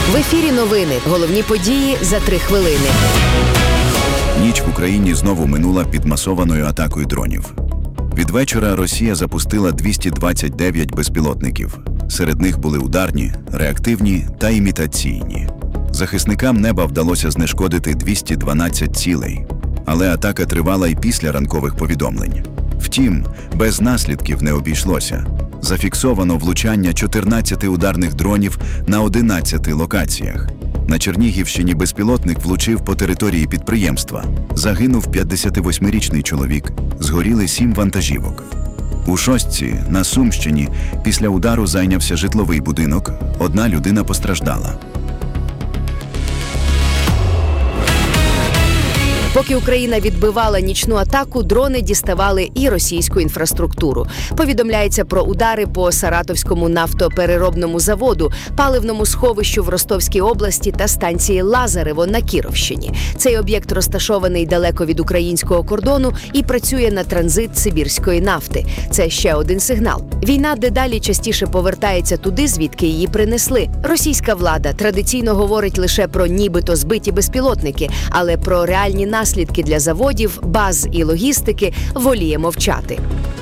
В ефірі новини. Головні події за 3 хвилини. Ніч в Україні знову минула під масованою атакою дронів. Від вечора Росія запустила 229 безпілотників. Серед них були ударні, реактивні та імітаційні. Захисникам неба вдалося знешкодити 212 цілей. Але атака тривала і після ранкових повідомлень. Втім, без наслідків не обійшлося. Зафіксовано влучання 14 ударних дронів на 11 локаціях. На Чернігівщині безпілотник влучив по території підприємства. Загинув 58-річний чоловік, згоріли 7 вантажівок. У Шостці, на Сумщині, після удару зайнявся житловий будинок, 1 людина постраждала. Поки Україна відбивала нічну атаку, дрони діставали і російську інфраструктуру. Повідомляється про удари по Саратовському нафтопереробному заводу, паливному сховищу в Ростовській області та станції Лазарево на Кіровщині. Цей об'єкт розташований далеко від українського кордону і працює на транзит сибірської нафти. Це ще один сигнал. Війна дедалі частіше повертається туди, звідки її принесли. Російська влада традиційно говорить лише про нібито збиті безпілотники, але про реальні наслідки для заводів, баз і логістики воліє мовчати.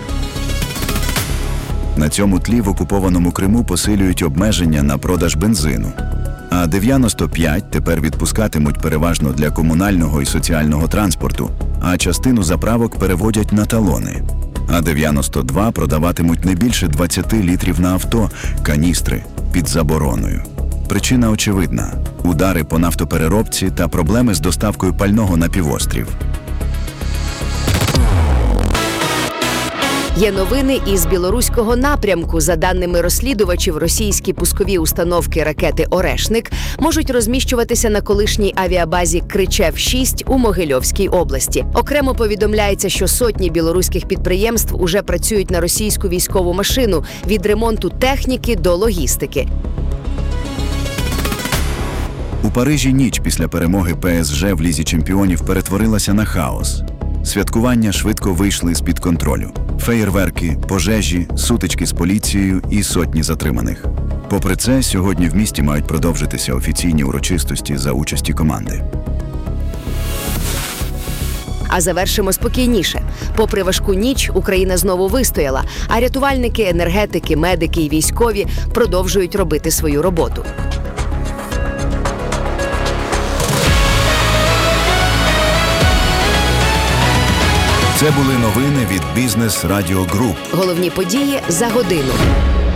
На цьому тлі в окупованому Криму посилюють обмеження на продаж бензину. А 95 тепер відпускатимуть переважно для комунального і соціального транспорту, а частину заправок переводять на талони. А 92 продаватимуть не більше 20 літрів на авто, каністри, під забороною. Причина очевидна – удари по нафтопереробці та проблеми з доставкою пального на півострів. Є новини із білоруського напрямку. За даними розслідувачів, російські пускові установки ракети «Орешник» можуть розміщуватися на колишній авіабазі Кричев-6 у Могильовській області. Окремо повідомляється, що сотні білоруських підприємств уже працюють на російську військову машину від ремонту техніки до логістики. У Парижі ніч після перемоги ПСЖ в Лізі чемпіонів перетворилася на хаос. Святкування швидко вийшли з-під контролю. Феєрверки, пожежі, сутички з поліцією і сотні затриманих. Попри це, сьогодні в місті мають продовжитися офіційні урочистості за участі команди. А завершимо спокійніше. Попри важку ніч, Україна знову вистояла, а рятувальники, енергетики, медики і військові продовжують робити свою роботу. Це були новини від Бізнес Радіо Груп. Головні події за годину.